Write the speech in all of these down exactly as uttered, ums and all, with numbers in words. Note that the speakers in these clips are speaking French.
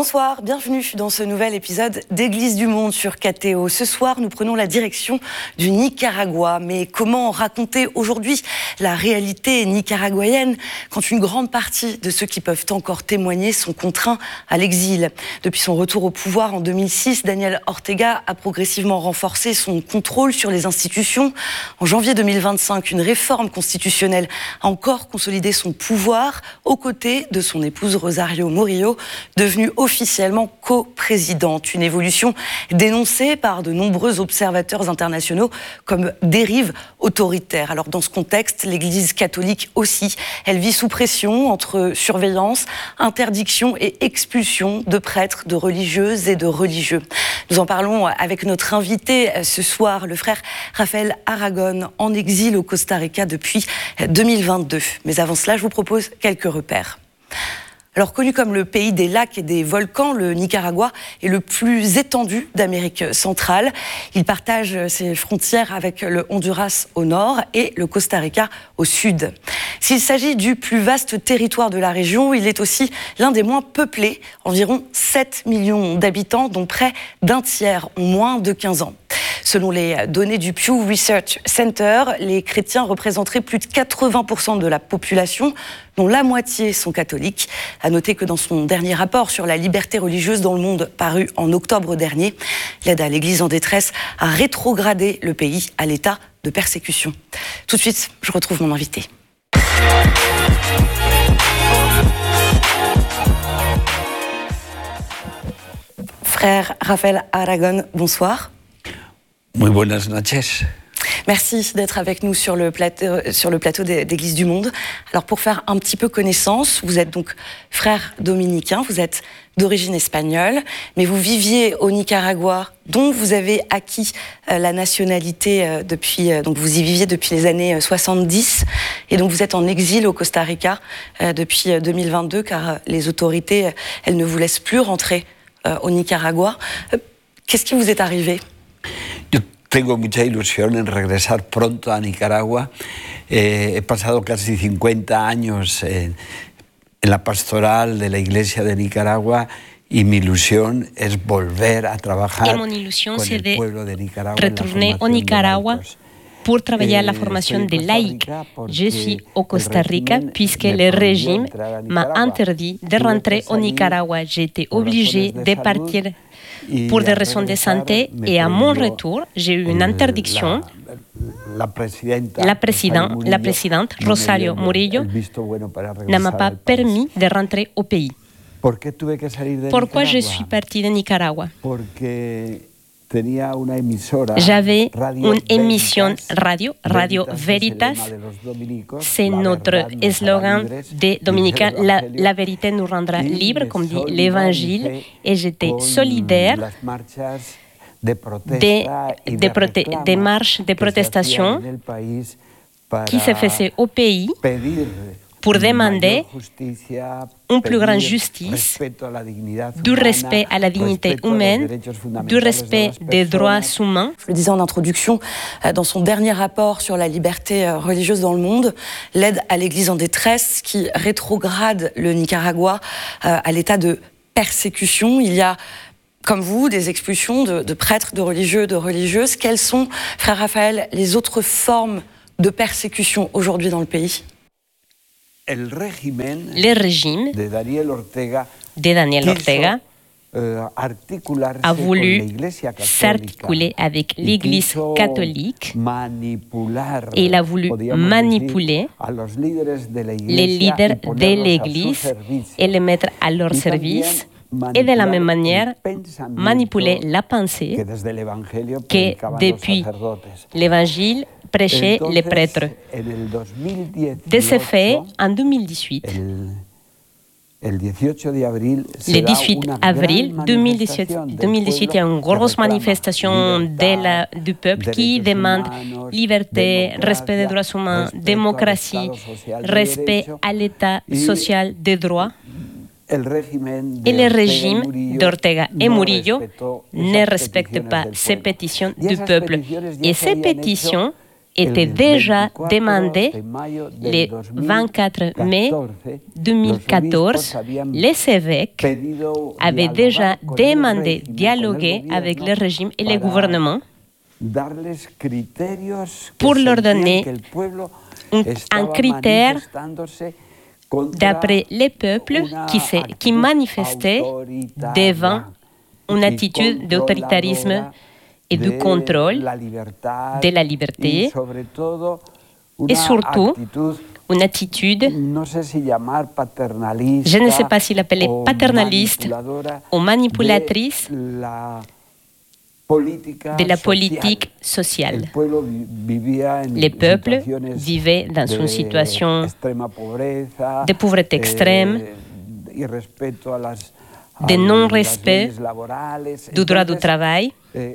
Bonsoir, bienvenue dans ce nouvel épisode d'Église du Monde sur K T O. Ce soir, nous prenons la direction du Nicaragua. Mais comment raconter aujourd'hui la réalité nicaraguayenne quand une grande partie de ceux qui peuvent encore témoigner sont contraints à l'exil? Depuis son retour au pouvoir en deux mille six, Daniel Ortega a progressivement renforcé son contrôle sur les institutions. En janvier deux mille vingt-cinq, une réforme constitutionnelle a encore consolidé son pouvoir aux côtés de son épouse Rosario Murillo, devenue officiellement coprésidente. Une évolution dénoncée par de nombreux observateurs internationaux comme dérive autoritaire. Alors dans ce contexte, l'Église catholique aussi, elle vit sous pression entre surveillance, interdiction et expulsion de prêtres, de religieuses et de religieux. Nous en parlons avec notre invité ce soir, le frère Rafael Aragon, en exil au Costa Rica depuis deux mille vingt-deux. Mais avant cela, je vous propose quelques repères. Alors connu comme le pays des lacs et des volcans, le Nicaragua est le plus étendu d'Amérique centrale. Il partage ses frontières avec le Honduras au nord et le Costa Rica au sud. S'il s'agit du plus vaste territoire de la région, il est aussi l'un des moins peuplés, environ sept millions d'habitants, dont près d'un tiers ont moins de quinze ans. Selon les données du Pew Research Center, les chrétiens représenteraient plus de quatre-vingts pour cent de la population, dont la moitié sont catholiques. À noter que dans son dernier rapport sur la liberté religieuse dans le monde, paru en octobre dernier, l'aide à l'Église en détresse a rétrogradé le pays à l'état de persécution. Tout de suite, je retrouve mon invité. Frère Rafael Aragon, bonsoir. Muy buenas noches. Merci d'être avec nous sur le plateau, sur le plateau d'Église du Monde. Alors pour faire un petit peu connaissance, vous êtes donc frère dominicain, vous êtes d'origine espagnole, mais vous viviez au Nicaragua, dont vous avez acquis euh, la nationalité euh, depuis, euh, donc vous y viviez depuis les années euh, soixante-dix, et donc vous êtes en exil au Costa Rica euh, depuis euh, deux mille vingt-deux, car euh, les autorités, euh, elles ne vous laissent plus rentrer euh, au Nicaragua. Euh, Qu'est-ce qui vous est arrivé ? Yo tengo mucha ilusión en regresar pronto a Nicaragua. Eh, he pasado casi cincuenta años en, en la pastoral de la Iglesia de Nicaragua y mi ilusión es volver a trabajar con el pueblo de Nicaragua. Retourner au Nicaragua pour travailler à la formation des laïcs. Je suis au Costa Rica puisque le régime m'a interdit de rentrer au Nicaragua. J'ai été obligée de partir pour des raisons de santé, et à mon retour, j'ai eu une interdiction. La présidente, la présidente Rosario Murillo ne m'a pas permis de rentrer au pays. Pourquoi je suis partie de Nicaragua? J'avais une émission radio, Radio Veritas. C'est notre slogan des Dominicains. La, la vérité nous rendra libres, comme dit l'Évangile. Et j'étais solidaire des, des, proté- des marches de protestation qui se faisaient au pays pour demander une plus grande justice, du respect à la dignité humaine, du respect des droits humains. Je le disais en introduction, dans son dernier rapport sur la liberté religieuse dans le monde, l'aide à l'Église en détresse qui rétrograde le Nicaragua à l'état de persécution. Il y a, comme vous, des expulsions de, de prêtres, de religieux, de religieuses. Quelles sont, frère Raphaël, les autres formes de persécution aujourd'hui dans le pays ? Le régime de Daniel Ortega, de Daniel Ortega a voulu s'articuler avec l'Église catholique et il a voulu manipuler les leaders de l'Église et les mettre à leur service, et de la même manière manipuler la pensée que depuis l'Évangile prêchaient les prêtres. De ce fait, en deux mille dix-huit, le dix-huit avril deux mille dix-huit, deux mille dix-huit, il y a une grosse manifestation de la, du peuple qui demande liberté, respect des droits humains, démocratie, respect à l'état social des droits. Et le régime d'Ortega et Murillo ne respecte pas ces pétitions du peuple. Et ces pétitions était déjà demandé le vingt-quatre mai deux mille quatorze. Les évêques avaient déjà demandé de dialoguer avec le régime et le gouvernement pour leur donner un, un critère d'après les peuples qui, se, qui manifestaient devant une attitude d'autoritarisme et du contrôle de la liberté et surtout une attitude, je ne sais pas si l'appeler paternaliste ou manipulatrice de la politique sociale. Les peuples vivaient dans une situation de pauvreté extrême, de non-respect du droit du travail.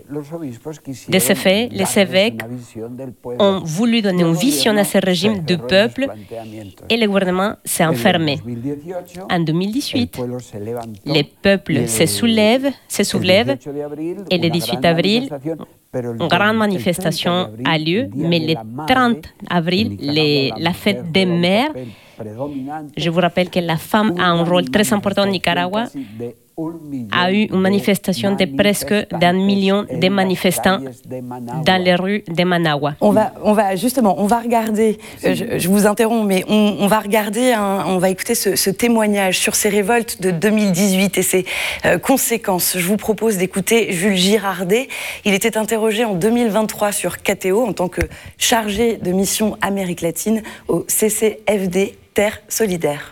De ce fait, les évêques ont voulu donner une vision à ce régime du peuple et le gouvernement s'est enfermé. En deux mille dix-huit, les peuples se soulèvent, se soulèvent et le dix-huit avril, une grande manifestation a lieu, mais le trente avril, les, la fête des mères, je vous rappelle que la femme a un rôle très important au Nicaragua, a eu une manifestation de presque d'un million de manifestants dans les rues de Managua. On va, on va justement, on va regarder, je, je vous interromps, mais on, on va regarder, un, on va écouter ce, ce témoignage sur ces révoltes de deux mille dix-huit et ses euh, conséquences. Je vous propose d'écouter Jules Girardet. Il était interrogé en deux mille vingt-trois sur K T O en tant que chargé de mission Amérique latine au C C F D Terre Solidaire.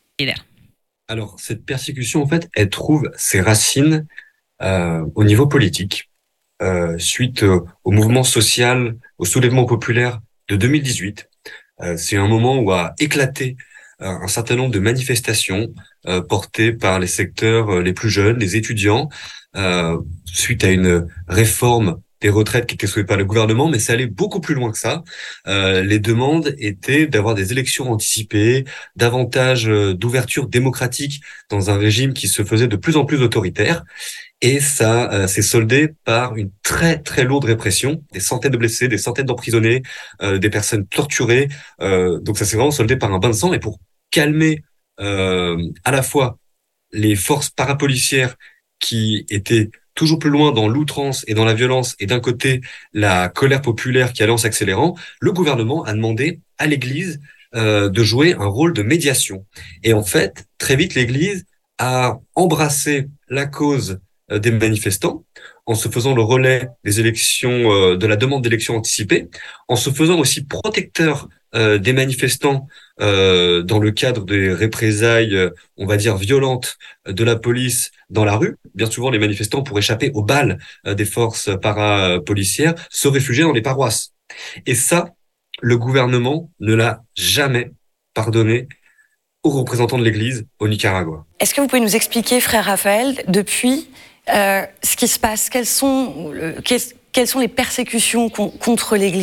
Alors, cette persécution, en fait, elle trouve ses racines euh, au niveau politique, euh, suite euh, au mouvement social, au soulèvement populaire de deux mille dix-huit. Euh, c'est un moment où a éclaté euh, un certain nombre de manifestations euh, portées par les secteurs euh, les plus jeunes, les étudiants, euh, suite à une réforme des retraites qui étaient souhaitées par le gouvernement, mais ça allait beaucoup plus loin que ça. Euh, les demandes étaient d'avoir des élections anticipées, davantage euh, d'ouverture démocratique dans un régime qui se faisait de plus en plus autoritaire. Et ça euh, s'est soldé par une très très lourde répression, des centaines de blessés, des centaines d'emprisonnés, euh, des personnes torturées. Euh, donc ça s'est vraiment soldé par un bain de sang. Et pour calmer euh, à la fois les forces parapolicières qui étaient toujours plus loin dans l'outrance et dans la violence, et d'un côté la colère populaire qui allait en s'accélérant, le gouvernement a demandé à l'Église euh, de jouer un rôle de médiation. Et en fait, très vite, l'Église a embrassé la cause euh, des manifestants en se faisant le relais des élections, euh, de la demande d'élections anticipées, en se faisant aussi protecteur euh, des manifestants euh, dans le cadre des représailles, euh, on va dire violentes, euh, de la police dans la rue. Bien souvent, les manifestants, pour échapper aux balles euh, des forces parapolicières, se réfugiaient dans les paroisses. Et ça, le gouvernement ne l'a jamais pardonné aux représentants de l'Église au Nicaragua. Est-ce que vous pouvez nous expliquer, frère Raphaël, depuis euh, ce qui se passe, quelles sont, euh, quelles, quelles sont les persécutions con, contre l'Église ?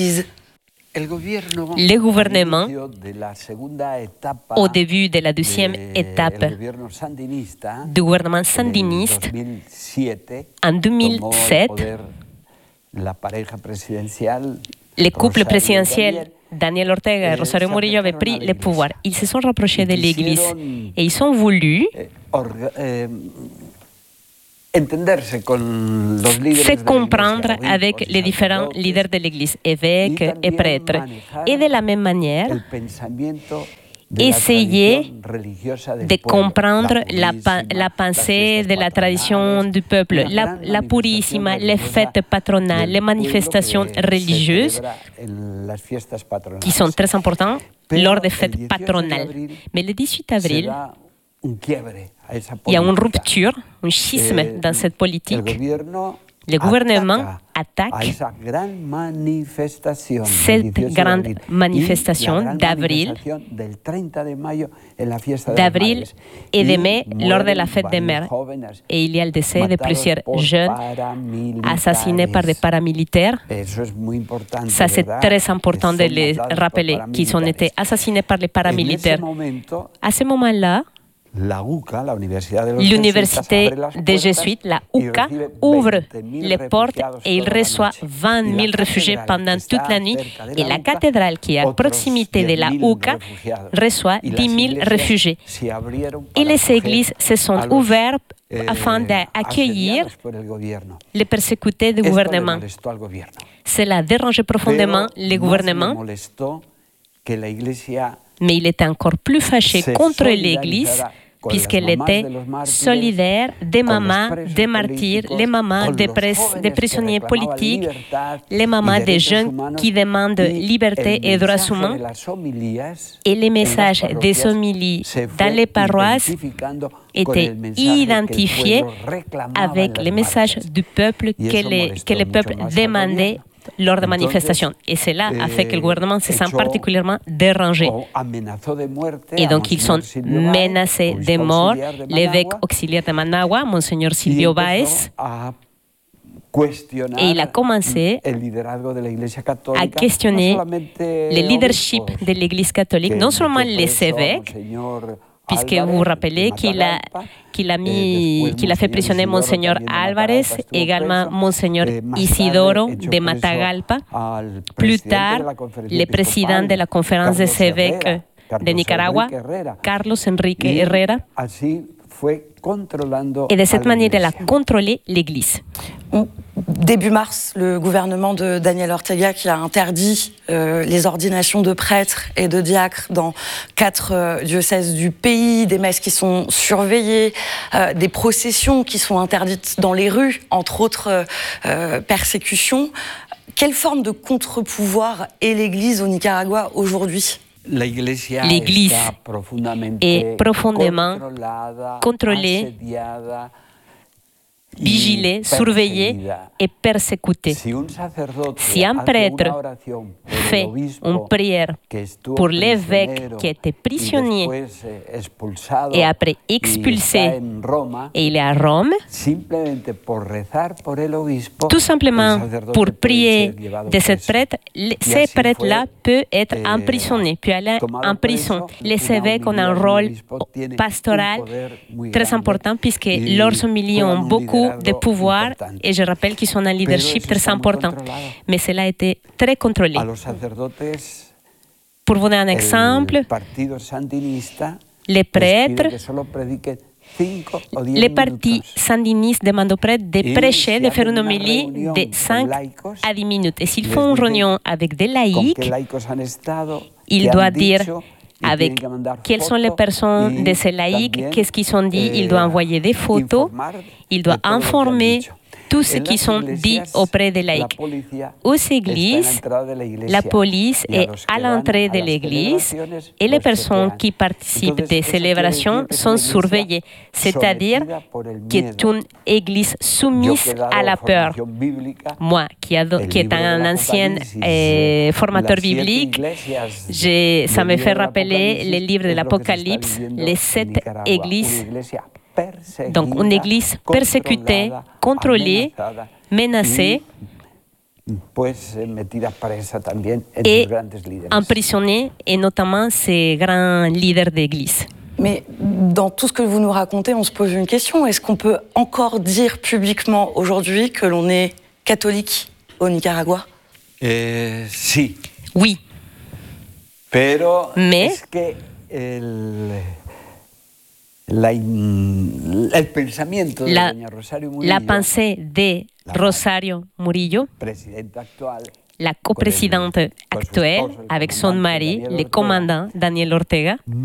Le gouvernement, au début de la deuxième étape du gouvernement sandiniste, en deux mille sept, le couple présidentiel Daniel Ortega et Rosario Murillo avaient pris le pouvoir. Ils se sont rapprochés de l'Église et ils ont voulu se comprendre avec les différents leaders de l'Église, évêques et prêtres, et de la même manière essayer de comprendre la, la pensée de la tradition du peuple, la, la purissima, les fêtes patronales, les manifestations religieuses qui sont très importantes lors des fêtes patronales. Mais le dix-huit avril, il y a une rupture, un schisme dans cette politique. Le gouvernement attaque cette grande manifestation d'avril, d'avril et de mai lors de la fête des mères. Et il y a le décès de plusieurs jeunes assassinés par des paramilitaires. Ça, c'est très important de les rappeler, qu'ils ont été assassinés par les paramilitaires. À ce moment-là, L'université des Jésuites, la U C A, ouvre les portes et il reçoit vingt mille réfugiés pendant toute la nuit. Et la cathédrale qui est à proximité de la U C A reçoit dix mille réfugiés. Et les églises se sont ouvertes afin d'accueillir les persécutés du gouvernement. Cela dérangeait profondément le gouvernement, mais il était encore plus fâché contre l'Église puisqu'elle était solidaire des mamans, des martyrs, les mamans des, des prisonniers politiques, les mamans des jeunes qui demandent liberté et droits humains. Et les messages des homélies dans les paroisses étaient identifiés avec les messages du peuple que, les, que le peuple demandait lors de manifestations. Et cela a fait que le gouvernement se sent particulièrement dérangé. Et donc, ils sont menacés de mort. L'évêque auxiliaire de Managua, Monseigneur Silvio Baez, et il a commencé à questionner le leadership de l'Église catholique, non seulement les évêques, puisque vous vous rappelez qu'il a, qu'il a, mis, qu'il a fait prisonnier Monseigneur Álvarez, également Monseigneur Isidoro de Matagalpa. Plus tard, le président de la conférence des évêques de Nicaragua, Carlos Enrique Herrera, et de cette manière, elle a contrôlé l'Église. Début mars, le gouvernement de Daniel Ortega qui a interdit euh, les ordinations de prêtres et de diacres dans quatre euh, diocèses du pays, des messes qui sont surveillées, euh, des processions qui sont interdites dans les rues, entre autres euh, persécutions. Quelle forme de contre-pouvoir est l'Église au Nicaragua aujourd'hui ? L'Église est profondément contrôlée, vigilée, surveillée et persécutée. Si un prêtre fait une prière pour l'évêque qui était prisonnier et après expulsé, et il est à Rome, tout simplement pour prier de cette prêtre, ces prêtres-là peuvent être emprisonnés, puis aller en prison. Les évêques ont un rôle pastoral très important puisque leurs homélies ont beaucoup de pouvoir et je rappelle qu'ils sont un leadership très important. Mais cela a été très contrôlé. Pour vous donner un exemple, les prêtres, les partis sandinistes demandent aux prêtres de prêcher, de faire une homélie de cinq à dix minutes. Et s'ils font une réunion avec des laïcs, ils doivent dire avec quelles sont les personnes de ces laïcs, qu'est-ce qu'ils ont dit, il doit envoyer des photos, il doit informer tout ce qui sont dit auprès des laïcs. Aux églises, la police est à l'entrée de l'église et les personnes qui participent des célébrations sont surveillées, c'est-à-dire que c'est une église soumise à la peur. Moi, qui, ado- qui est un ancien euh, formateur biblique, j'ai- ça me fait rappeler les livres de l'Apocalypse, les sept églises. Donc, une église persécutée, contrôlée, menacée et emprisonnée, et notamment ces grands leaders d'église. Mais dans tout ce que vous nous racontez, on se pose une question. Est-ce qu'on peut encore dire publiquement aujourd'hui que l'on est catholique au Nicaragua ? Eh, sí. Oui. Pero Mais es que el, la, el pensamiento de la, doña Rosario Murillo, la pensée de Rosario Murillo, presidenta actual, la coprésidente actuelle, avec son mari, le commandant Daniel Ortega,